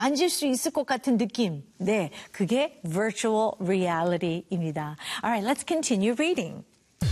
앉을 수 있을 것 같은 느낌. 네, 그게 virtual reality입니다. Alright, let's continue reading.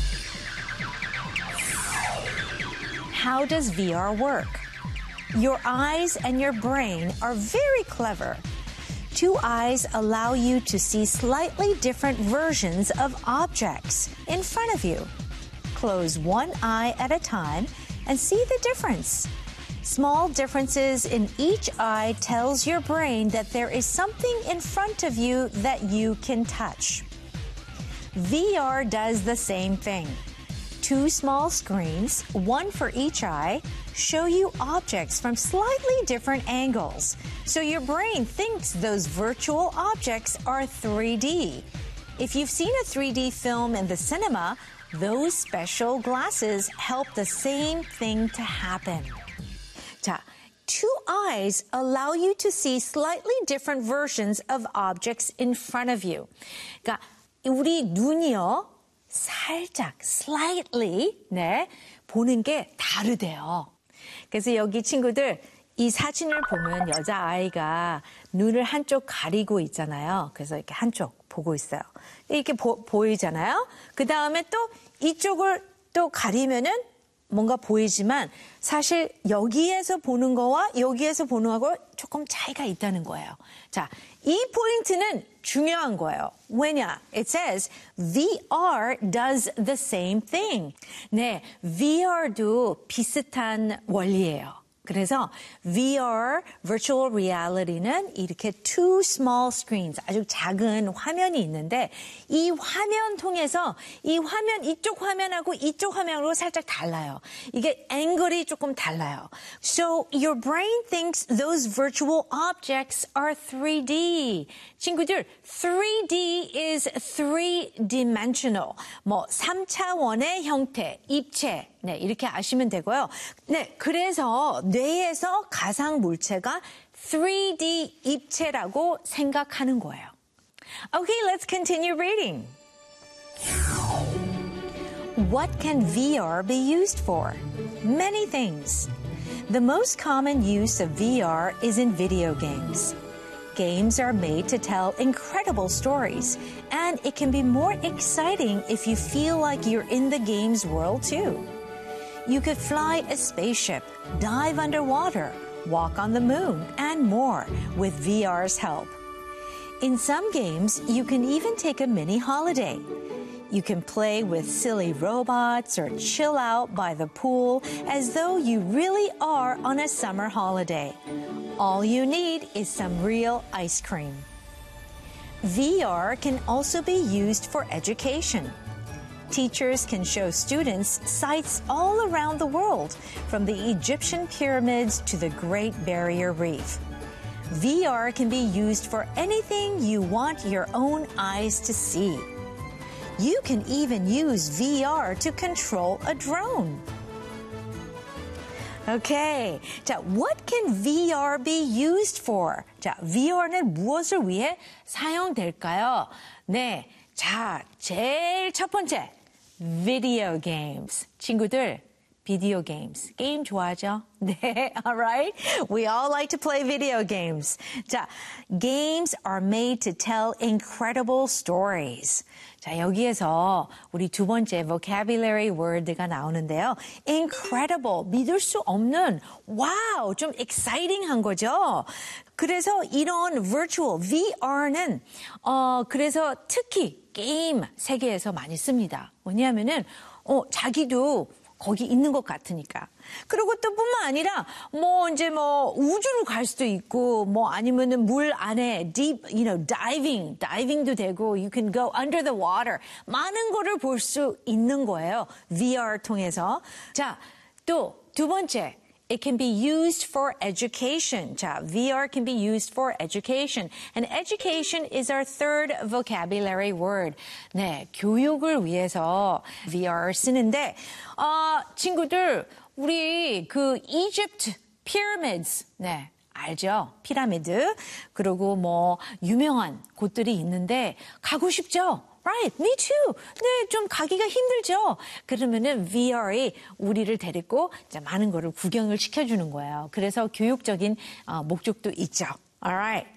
How does VR work? Your eyes and your brain are very clever. Two eyes allow you to see slightly different versions of objects in front of you. Close one eye at a time and see the difference. Small differences in each eye tells your brain that there is something in front of you that you can touch. VR does the same thing. Two small screens, one for each eye, show you objects from slightly different angles. So your brain thinks those virtual objects are 3D. If you've seen a 3D film in the cinema, those special glasses help the same thing to happen. 자, two eyes allow you to see slightly different versions of objects in front of you. 그러니까 우리 눈이요. 살짝, slightly, 네, 보는 게 다르대요. 그래서 여기 친구들, 이 사진을 보면 여자아이가 눈을 한쪽 가리고 있잖아요. 그래서 이렇게 한쪽 보고 있어요. 이렇게 보이잖아요. 그 다음에 또 이쪽을 또 가리면은 뭔가 보이지만 사실 여기에서 보는 거와 여기에서 보는 거하고 조금 차이가 있다는 거예요. 자, 이 포인트는 중요한 거예요. 왜냐? It says VR does the same thing. 네, VR도 비슷한 원리예요. 그래서 VR, virtual reality는 이렇게 two small screens, 아주 작은 화면이 있는데 이 화면 통해서 이 화면, 이쪽 화면하고 이쪽 화면으로 살짝 달라요. 이게 앵글이 조금 달라요. So your brain thinks those virtual objects are 3D. 친구들, 3D is three-dimensional. 뭐 3차원의 형태, 입체. 네, 이렇게 아시면 되고요. 네, 그래서 뇌에서 가상 물체가 3D 입체라고 생각하는 거예요. Okay, let's continue reading. What can VR be used for? Many things. The most common use of VR is in video games. Games are made to tell incredible stories, and it can be more exciting if you feel like you're in the game's world too. You could fly a spaceship, dive underwater, walk on the moon, and more with VR's help. In some games, you can even take a mini holiday. You can play with silly robots or chill out by the pool as though you really are on a summer holiday. All you need is some real ice cream. VR can also be used for education. Teachers can show students sites all around the world, from the Egyptian pyramids to the Great Barrier Reef. VR can be used for anything you want your own eyes to see. You can even use VR to control a drone. Okay. 자, what can VR be used for? 자, VR는 무엇을 위해 사용될까요? 네. 자, 제일 첫 번째. Video games. 친구들, video games. 게임 좋아하죠? 네, alright. We all like to play video games. 자, games are made to tell incredible stories. 자, 여기에서 우리 두 번째 vocabulary word가 나오는데요. Incredible, 믿을 수 없는, wow, 좀 exciting한 거죠. 그래서 이런 virtual, VR는 그래서 특히 게임 세계에서 많이 씁니다. 왜냐하면은 자기도 거기 있는 것 같으니까. 그리고 또 뿐만 아니라 이제 우주로 갈 수도 있고 아니면은 물 안에 deep, diving도 되고 you can go under the water. 많은 거를 볼 수 있는 거예요. VR 통해서. 자, 또 두 번째. It can be used for education. 자, VR can be used for education. And education is our third vocabulary word. 네, 교육을 위해서 VR을 쓰는데, 친구들, 우리 Egypt pyramids, 네, 알죠? 피라미드. 그리고 유명한 곳들이 있는데, 가고 싶죠? Right, me too. 네, 좀 가기가 힘들죠. 그러면은 VR이 우리를 데리고 많은 거를 구경을 시켜주는 거예요. 그래서 교육적인 목적도 있죠. All right,